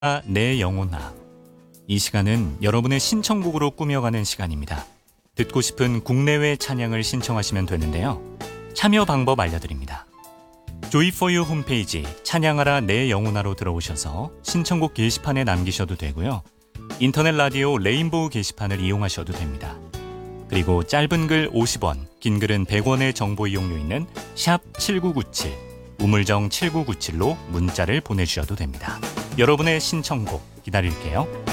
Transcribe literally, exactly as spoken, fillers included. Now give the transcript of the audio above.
아, 내 영혼아. 이 시간은 여러분의 신청곡으로 꾸며가는 시간입니다. 듣고 싶은 국내외 찬양을 신청하시면 되는데요. 참여 방법 알려드립니다. 조이포유 홈페이지 찬양하라 내 영혼아로 들어오셔서 신청곡 게시판에 남기셔도 되고요. 인터넷 라디오 레인보우 게시판을 이용하셔도 됩니다. 그리고 짧은 글 오십 원, 긴 글은 백 원의 정보 이용료 있는 샵 칠구구칠, 우물정 칠구구칠로 문자를 보내주셔도 됩니다. 여러분의 신청곡 기다릴게요.